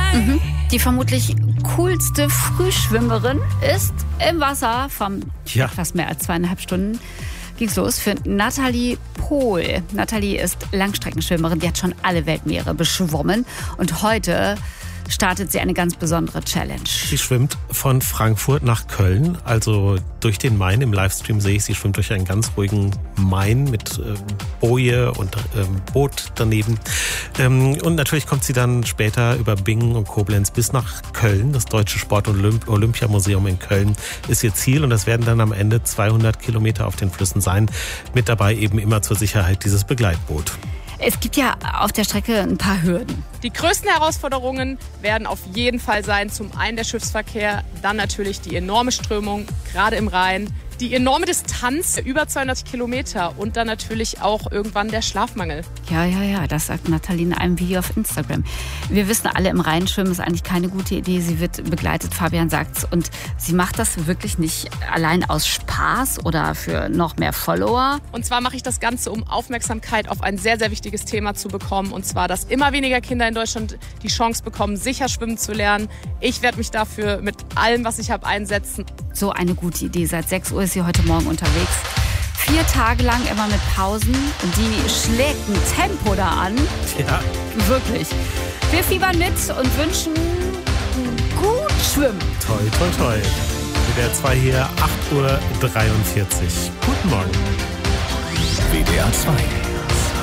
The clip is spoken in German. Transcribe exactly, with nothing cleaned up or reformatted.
Mhm. Die vermutlich coolste Frühschwimmerin ist im Wasser. Vom ja. etwas mehr als zweieinhalb Stunden ging's los für Nathalie Pohl. Nathalie ist Langstreckenschwimmerin, die hat schon alle Weltmeere beschwommen. Und heute startet sie eine ganz besondere Challenge. Sie schwimmt von Frankfurt nach Köln, also durch den Main. Im Livestream sehe ich, sie schwimmt durch einen ganz ruhigen Main mit ähm, Boje und ähm, Boot daneben. Ähm, und natürlich kommt sie dann später über Bingen und Koblenz bis nach Köln. Das Deutsche Sport- und Olymp- Olympiamuseum in Köln ist ihr Ziel. Und das werden dann am Ende zweihundert Kilometer auf den Flüssen sein. Mit dabei eben immer zur Sicherheit dieses Begleitboot. Es gibt ja auf der Strecke ein paar Hürden. Die größten Herausforderungen werden auf jeden Fall sein, zum einen der Schiffsverkehr, dann natürlich die enorme Strömung, gerade im Rhein, die enorme Distanz, über zweihundert Kilometer und dann natürlich auch irgendwann der Schlafmangel. Ja, ja, ja, das sagt Nathalie in einem Video auf Instagram. Wir wissen alle, im Rhein schwimmen ist eigentlich keine gute Idee. Sie wird begleitet, Fabian sagt's. Und sie macht das wirklich nicht allein aus Spaß oder für noch mehr Follower. Und zwar mache ich das Ganze, um Aufmerksamkeit auf ein sehr, sehr wichtiges Thema zu bekommen. Und zwar, dass immer weniger Kinder in Deutschland die Chance bekommen, sicher schwimmen zu lernen. Ich werde mich dafür mit allem, was ich habe, einsetzen. So eine gute Idee. Seit sechs Uhr ist sie heute Morgen unterwegs. Vier Tage lang immer mit Pausen. Und die schlägt ein Tempo da an. Ja. Wirklich. Wir fiebern mit und wünschen gut Schwimmen. Toi, toi, toi. W D R zwei hier, acht Uhr dreiundvierzig. Guten Morgen. W D R zwei.